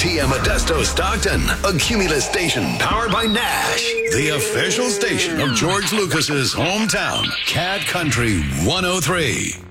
WTM Modesto Stockton, a Cumulus station powered by Nash, the official station of George Lucas's hometown, Cat Country 103.